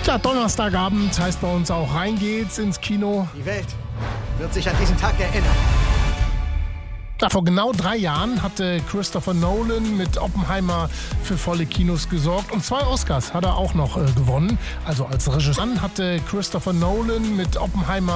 Tja, Donnerstagabend heißt bei uns auch Rein geht's ins Kino. Die Welt wird sich an diesen Tag erinnern. Ja, vor genau 3 Jahren hatte Christopher Nolan mit Oppenheimer für volle Kinos gesorgt. Und 2 Oscars hat er auch noch gewonnen. Also als Regisseur hatte Christopher Nolan mit Oppenheimer